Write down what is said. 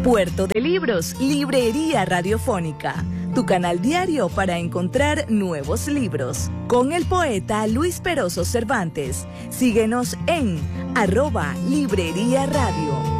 Puerto de Libros, Librería Radiofónica, tu canal diario para encontrar nuevos libros. Con el poeta Luis Peroso Cervantes. Síguenos en @Librería Radio.